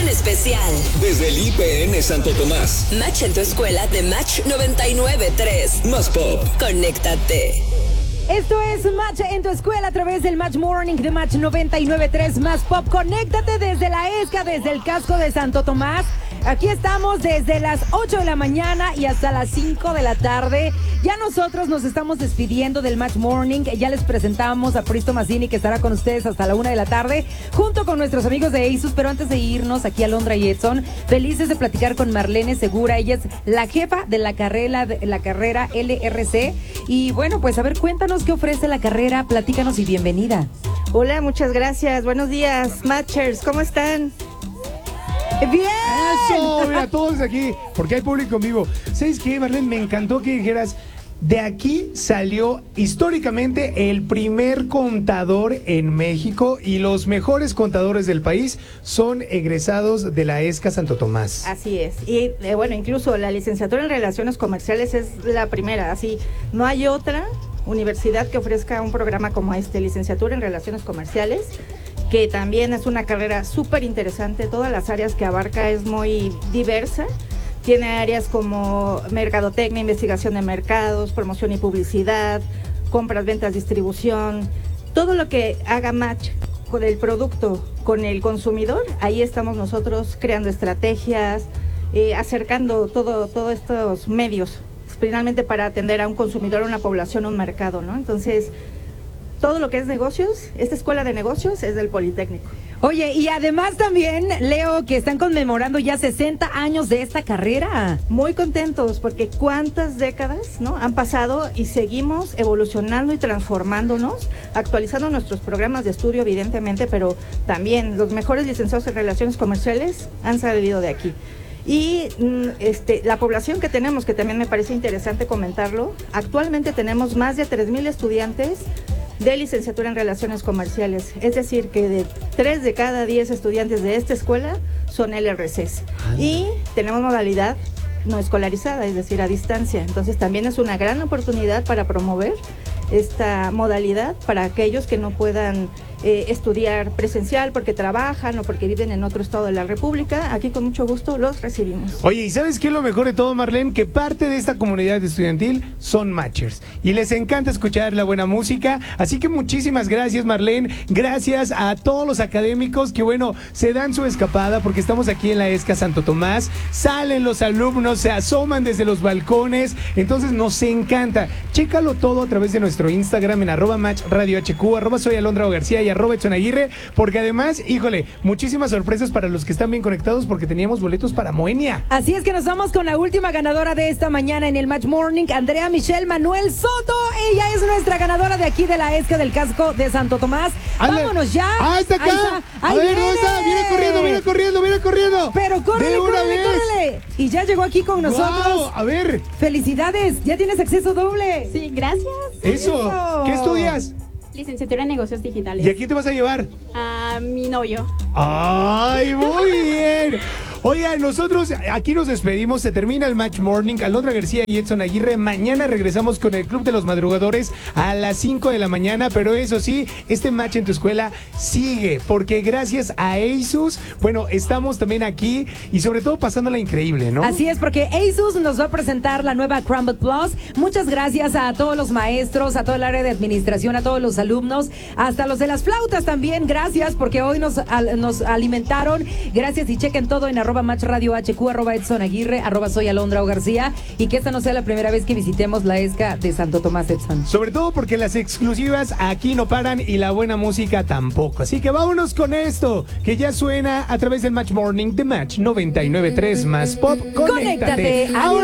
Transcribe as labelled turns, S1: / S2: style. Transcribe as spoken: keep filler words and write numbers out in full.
S1: especial.
S2: Desde el I P N Santo Tomás.
S1: Match en tu escuela de Match noventa y nueve punto tres.
S2: Más Pop.
S1: Conéctate.
S3: Esto es Match en tu escuela a través del Match Morning de Match noventa y nueve punto tres Más Pop. Conéctate desde la ESCA, desde el casco de Santo Tomás. Aquí estamos desde las ocho de la mañana y hasta las cinco de la tarde. Ya nosotros nos estamos despidiendo del Match Morning. Ya les presentamos a Pristo Mazzini, que estará con ustedes hasta la una de la tarde, junto con nuestros amigos de ASUS. Pero antes de irnos aquí a Alondra y Edson, felices de platicar con Marlene Segura. Ella es la jefa de la carrera, de la carrera L R C. Y bueno, pues a ver, cuéntanos qué ofrece la carrera. Platícanos y bienvenida.
S4: Hola, muchas gracias. Buenos días, Matchers. ¿Cómo están?
S3: ¡Bien!
S5: Eso, mira, todos aquí, porque hay público en vivo. ¿Sabes qué, Marlene? Me encantó que dijeras, de aquí salió históricamente el primer contador en México y los mejores contadores del país son egresados de la ESCA Santo Tomás.
S4: Así es. Y eh, bueno, incluso la licenciatura en Relaciones Comerciales es la primera. Así, no hay otra universidad que ofrezca un programa como este, licenciatura en Relaciones Comerciales, que también es una carrera súper interesante. Todas las áreas que abarca es muy diversa. Tiene áreas como mercadotecnia, investigación de mercados, promoción y publicidad, compras, ventas, distribución. Todo lo que haga match con el producto, con el consumidor, ahí estamos nosotros creando estrategias, eh, acercando todo, todos estos medios, finalmente para atender a un consumidor, a una población, a un mercado, ¿no? Entonces, todo lo que es negocios, esta escuela de negocios es del Politécnico.
S3: Oye, y además también leo que están conmemorando ya sesenta años de esta carrera.
S4: Muy contentos, porque cuántas décadas, ¿no?, han pasado y seguimos evolucionando y transformándonos, actualizando nuestros programas de estudio, evidentemente, pero también los mejores licenciados en Relaciones Comerciales han salido de aquí. Y este, la población que tenemos, que también me parece interesante comentarlo, actualmente tenemos más de tres mil estudiantes de licenciatura en Relaciones Comerciales, es decir, que de tres de cada diez estudiantes de esta escuela son L R Cs. Y tenemos modalidad no escolarizada, es decir, a distancia. Entonces también es una gran oportunidad para promover esta modalidad para aquellos que no puedan eh, estudiar presencial porque trabajan o porque viven en otro estado de la República. Aquí con mucho gusto los recibimos.
S5: Oye, ¿y sabes qué es lo mejor de todo, Marlene? Que parte de esta comunidad estudiantil son matchers y les encanta escuchar la buena música. Así que muchísimas gracias, Marlene. Gracias a todos los académicos que, bueno, se dan su escapada porque estamos aquí en la ESCA Santo Tomás. Salen los alumnos, se asoman desde los balcones. Entonces nos encanta. Chécalo todo a través de nuestro Instagram en arroba match radio hq, arroba soy Alondra García y arroba Edson Aguirre, porque además, híjole, muchísimas sorpresas para los que están bien conectados porque teníamos boletos para Moenia.
S3: Así es que nos vamos con la última ganadora de esta mañana en el Match Morning, Andrea Michelle Manuel Soto. Ella es nuestra ganadora de aquí de la ESCA del casco de Santo Tomás.
S5: Ale.
S3: Vámonos ya.
S5: ¡Ah, está acá!
S3: Ahí está. Ahí
S5: a ver,
S3: viene.
S5: ¿dónde está? Viene corriendo, viene corriendo, viene corriendo.
S3: Pero córrele,
S5: de una
S3: córrele,
S5: vez.
S3: córrele. Y ya llegó aquí con nosotros.
S5: Wow, a ver.
S3: Felicidades, ya tienes acceso doble.
S6: Sí, gracias.
S5: Eso.
S3: Eso.
S5: ¿Qué estudias?
S6: Licenciatura en Negocios Digitales.
S5: ¿Y a quién te vas a llevar?
S6: A mi novio.
S5: ¡Ay, muy bien! Oigan, nosotros aquí nos despedimos, se termina el Match Morning. Alondra García y Edson Aguirre. Mañana regresamos con el Club de los Madrugadores a las cinco de la mañana, pero eso sí, este Match en tu escuela sigue, porque gracias a ASUS, bueno, estamos también aquí y sobre todo pasándola increíble, ¿no?
S3: Así es, porque ASUS nos va a presentar la nueva Chromebook Plus. Muchas gracias a todos los maestros, a todo el área de administración, a todos los alumnos, hasta los de las flautas también. Gracias, porque hoy nos, al, nos alimentaron. Gracias y chequen todo en arroba Match Radio H Q, arroba Edson Aguirre, arroba soy Alondra García, y que esta no sea la primera vez que visitemos la ESCA de Santo Tomás, Edson.
S5: Sobre todo porque las exclusivas aquí no paran y la buena música tampoco. Así que vámonos con esto, que ya suena a través del Match Morning de Match noventa y nueve punto tres Más Pop.
S3: Conéctate.
S5: Ahora